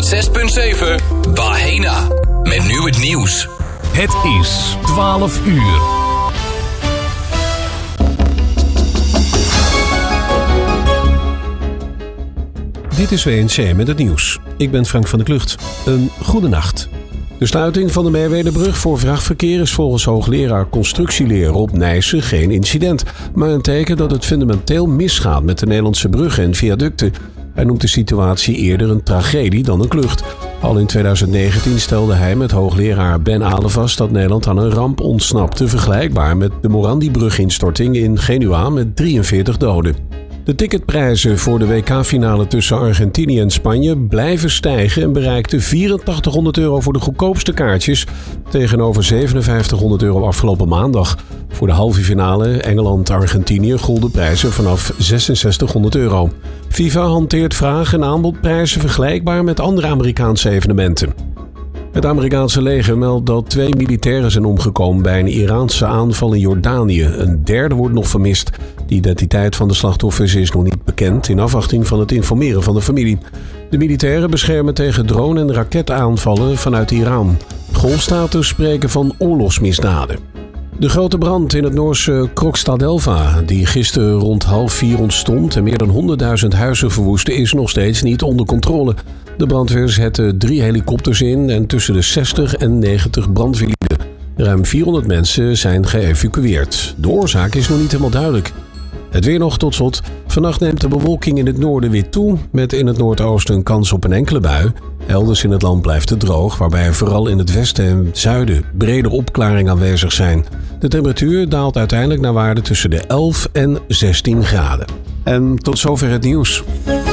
106.7 Wahena. Met nu het nieuws. Het is 12 uur. Dit is WNC met het nieuws. Ik ben Frank van der Klucht. Een goede nacht. De sluiting van de Merwedebrug voor vrachtverkeer is volgens hoogleraar constructieleer Rob Nijssen geen incident, maar een teken dat het fundamenteel misgaat met de Nederlandse bruggen en viaducten. Hij noemt de situatie eerder een tragedie dan een klucht. Al in 2019 stelde hij met hoogleraar Ben Ale vast dat Nederland aan een ramp ontsnapte, vergelijkbaar met de Morandi-bruginstorting in Genua met 43 doden. De ticketprijzen voor de WK-finale tussen Argentinië en Spanje blijven stijgen en bereikten €8400 voor de goedkoopste kaartjes, tegenover €5700 afgelopen maandag. Voor de halve finale Engeland-Argentinië golden prijzen vanaf €6600. FIFA hanteert vraag- en aanbodprijzen vergelijkbaar met andere Amerikaanse evenementen. Het Amerikaanse leger meldt dat 2 militairen zijn omgekomen bij een Iraanse aanval in Jordanië. Een derde wordt nog vermist. De identiteit van de slachtoffers is nog niet bekend in afwachting van het informeren van de familie. De militairen beschermen tegen drone- en raketaanvallen vanuit Iran. Golfstaten spreken van oorlogsmisdaden. De grote brand in het Noorse Krokstadelva, die gisteren rond 3:30 ontstond en meer dan 100.000 huizen verwoestte, is nog steeds niet onder controle. De brandweer zette 3 helikopters in en tussen de 60 en 90 brandweerlieden. Ruim 400 mensen zijn geëvacueerd. De oorzaak is nog niet helemaal duidelijk. Het weer nog tot slot. Vannacht neemt de bewolking in het noorden weer toe, met in het noordoosten een kans op een enkele bui. Elders in het land blijft het droog, waarbij er vooral in het westen en zuiden brede opklaringen aanwezig zijn. De temperatuur daalt uiteindelijk naar waarde tussen de 11 en 16 graden. En tot zover het nieuws.